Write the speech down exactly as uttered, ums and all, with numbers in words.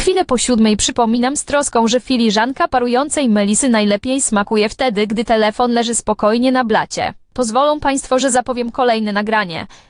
chwilę po siódmej przypominam z troską, że filiżanka parującej melisy najlepiej smakuje wtedy, gdy telefon leży spokojnie na blacie. Pozwolą Państwo, że zapowiem kolejne nagranie.